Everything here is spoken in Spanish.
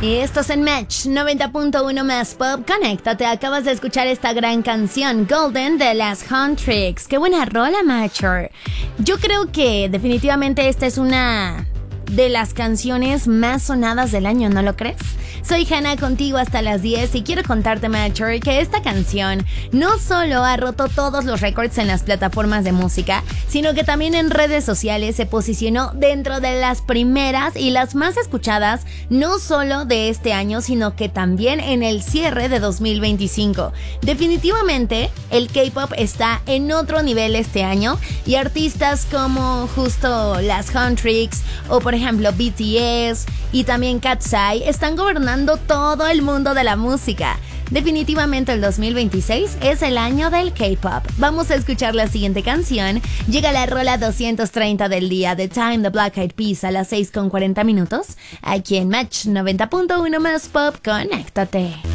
Y estás en Match 90.1 más Pop. Conéctate, acabas de escuchar esta gran canción Golden de las Huntrix. Qué buena rola, Matcher. Yo creo que definitivamente esta es una de las canciones más sonadas del año, ¿no lo crees? Soy Hannah, contigo hasta las 10 y quiero contarte, Matcher, que esta canción no solo ha roto todos los récords en las plataformas de música, sino que también en redes sociales se posicionó dentro de las primeras y las más escuchadas, no solo de este año, sino que también en el cierre de 2025. Definitivamente, el K-pop está en otro nivel este año y artistas como justo las Huntrix o por ejemplo BTS y también Katseye están gobernando todo el mundo de la música. Definitivamente el 2026 es el año del K-pop. Vamos a escuchar la siguiente canción. Llega la rola 230 del día de Time de Black Eyed Peas a las 6:40 minutos. Aquí en Match 90.1 más Pop. Conéctate.